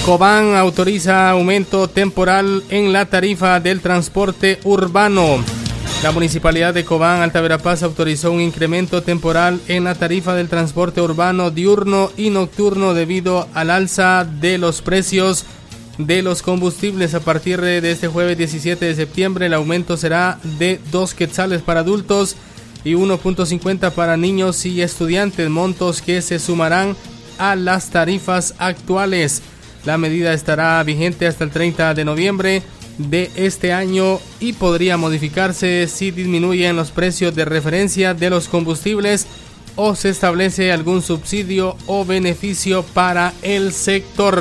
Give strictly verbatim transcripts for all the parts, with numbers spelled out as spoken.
Cobán autoriza aumento temporal en la tarifa del transporte urbano. La Municipalidad de Cobán, Alta Verapaz, autorizó un incremento temporal en la tarifa del transporte urbano diurno y nocturno debido al alza de los precios de los combustibles. A partir de este jueves diecisiete de septiembre, el aumento será de dos quetzales para adultos y uno punto cincuenta para niños y estudiantes, montos que se sumarán a las tarifas actuales. La medida estará vigente hasta el treinta de noviembre de este año y podría modificarse si disminuyen los precios de referencia de los combustibles o se establece algún subsidio o beneficio para el sector.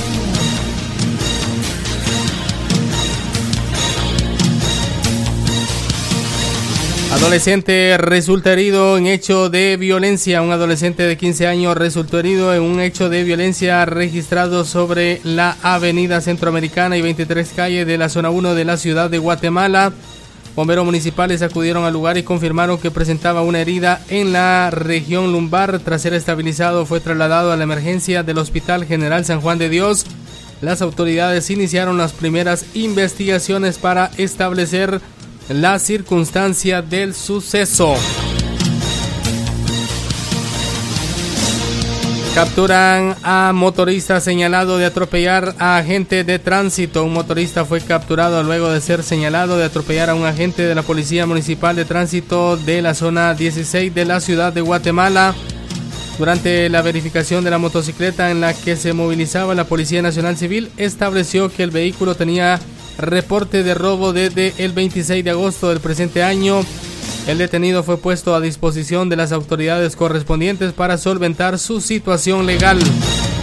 Adolescente resulta herido en hecho de violencia. Un adolescente de quince años resultó herido en un hecho de violencia registrado sobre la avenida Centroamericana y veintitrés calle de la zona uno de la ciudad de Guatemala. Bomberos municipales acudieron al lugar y confirmaron que presentaba una herida en la región lumbar. Tras ser estabilizado, fue trasladado a la emergencia del Hospital General San Juan de Dios. Las autoridades iniciaron las primeras investigaciones para establecer la circunstancia del suceso. Capturan a motorista señalado de atropellar a agente de tránsito. Un motorista fue capturado luego de ser señalado de atropellar a un agente de la Policía Municipal de Tránsito de la zona dieciséis de la ciudad de Guatemala. Durante la verificación de la motocicleta en la que se movilizaba la Policía Nacional Civil, estableció que el vehículo tenía reporte de robo desde el veintiséis de agosto del presente año. El detenido fue puesto a disposición de las autoridades correspondientes para solventar su situación legal.